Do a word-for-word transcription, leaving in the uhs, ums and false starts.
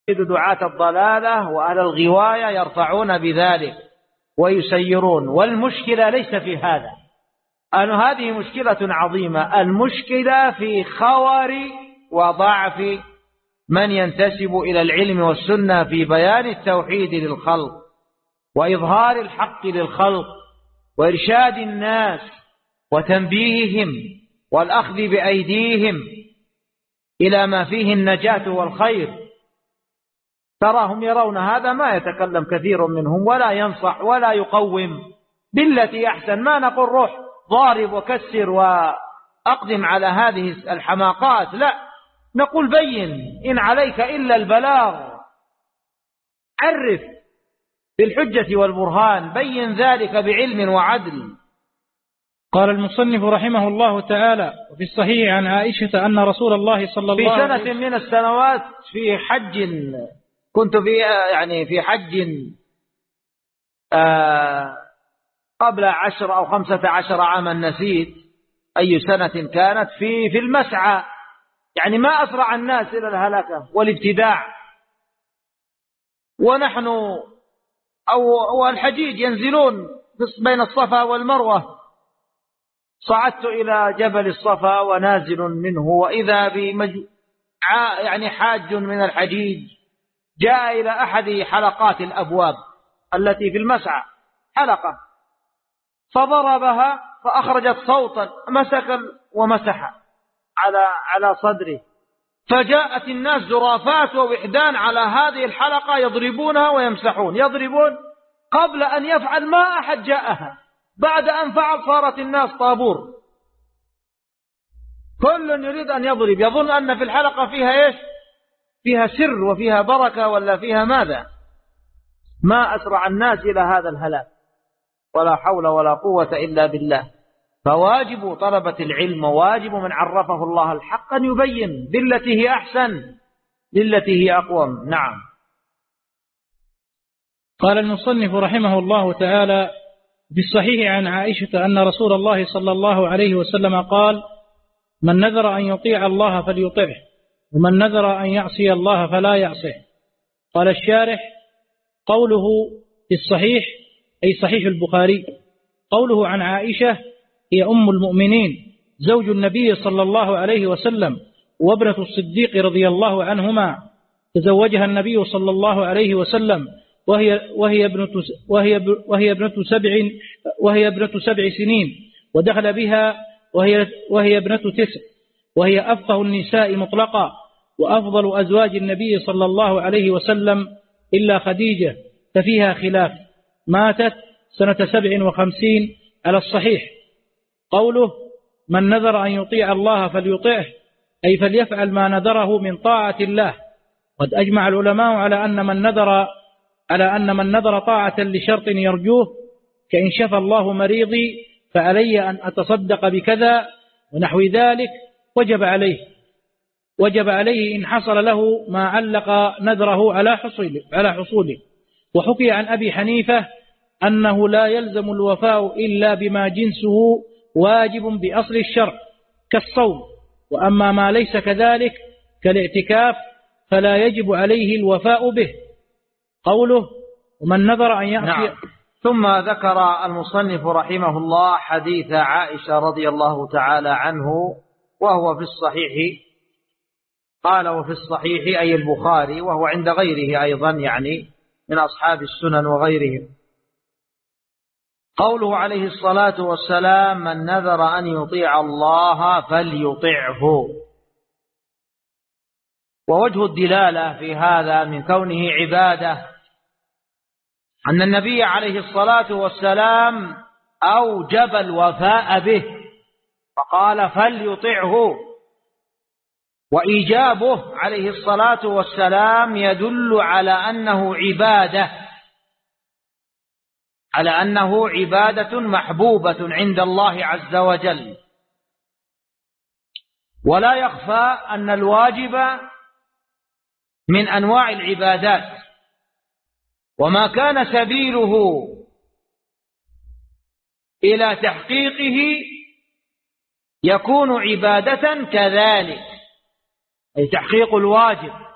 دعاة الضلالة وأهل الغواية يرفعون بذلك ويسيرون، والمشكلة ليس في هذا، أن هذه مشكلة عظيمة. المشكلة في خور وضعف من ينتسب إلى العلم والسنة في بيان التوحيد للخلق وإظهار الحق للخلق وإرشاد الناس وتنبيههم والأخذ بأيديهم إلى ما فيه النجاة والخير. تراهم يرون هذا، ما يتكلم كثير منهم ولا ينصح ولا يقوم بالتي أحسن. ما نقول روح ضارب وكسر وأقدم على هذه الحماقات، لا، نقول بين، إن عليك إلا البلاغ، عرف بالحجة والبرهان، بين ذلك بعلم وعدل. قال المصنف رحمه الله تعالى: وفي الصحيح عن عائشة أن رسول الله صلى الله عليه وسلم في سنة من السنوات في حج، كنت في يعني في حج آه قبل عشر أو خمسة عشر عاما، نسيت أي سنة كانت، في في المسعى، يعني ما أسرع الناس إلى الهلكة والابتداع، ونحن أو الحجيج ينزلون بين الصفا والمروة. صعدت إلى جبل الصفا ونازل منه، وإذا بمج... يعني حاج من الحجيج جاء إلى أحد حلقات الأبواب التي في المسعى، حلقة، فضربها فأخرجت صوتا، مسك ومسح على على صدره، فجاءت الناس زرافات ووحدان على هذه الحلقة يضربونها ويمسحون، يضربون قبل أن يفعل ما أحد جاءها، بعد أن فعل صارت الناس طابور، كل يريد أن يضرب، يظن أن في الحلقة فيها إيش؟ فيها سر وفيها بركة ولا فيها ماذا؟ ما أسرع الناس إلى هذا الهلاك، ولا حول ولا قوة إلا بالله. فواجب طلبة العلم وواجب من عرفه الله الحق أن يبين بالتي هي أحسن، بالتي هي أقوم. نعم. قال المصنف رحمه الله تعالى: في الصحيح عن عائشة أن رسول الله صلى الله عليه وسلم قال: من نذر أن يطيع الله فليطعه، ومن نذر أن يعصي الله فلا يعصيه. قال الشارح: قوله في الصحيح أي صحيح البخاري، قوله عن عائشة هي أم المؤمنين زوج النبي صلى الله عليه وسلم وابنة الصديق رضي الله عنهما، تزوجها النبي صلى الله عليه وسلم وهي وهي ابنة وهي وهي ابنة سبع وهي ابنة سبع سنين، ودخل بها وهي وهي ابنة تسع، وهي أفقه النساء مطلقا وأفضل أزواج النبي صلى الله عليه وسلم إلا خديجة، ففيها خلاف. ماتت سنة سبع وخمسين على الصحيح. قوله من نذر أن يطيع الله فليطعه أي فليفعل ما نذره من طاعة الله. قد أجمع العلماء على أن من نذر على أن من نذر طاعة لشرط يرجوه، كإن شفى الله مريضي فعلي أن أتصدق بكذا ونحو ذلك، وجب عليه وجب عليه إن حصل له ما علق نذره على حصوله على حصوله. وحكي عن أبي حنيفة أنه لا يلزم الوفاء إلا بما جنسه واجب بأصل الشرع كالصوم، وأما ما ليس كذلك كالاعتكاف فلا يجب عليه الوفاء به. قوله ومن نذر أن يعصي. نعم. ثم ذكر المصنف رحمه الله حديث عائشة رضي الله تعالى عنه وهو في الصحيح، قال وفي الصحيح أي البخاري، وهو عند غيره أيضا يعني من أصحاب السنن وغيرهم. قوله عليه الصلاة والسلام من نذر أن يطيع الله فليطعه. ووجه الدلالة في هذا من كونه عبادة أن النبي عليه الصلاة والسلام أوجب الوفاء به فقال فليطعه، وإيجابه عليه الصلاة والسلام يدل على أنه عبادة على أنه عبادة محبوبة عند الله عز وجل. ولا يخفى أن الواجب من أنواع العبادات، وما كان سبيله إلى تحقيقه يكون عبادة كذلك، أي تحقيق الواجب.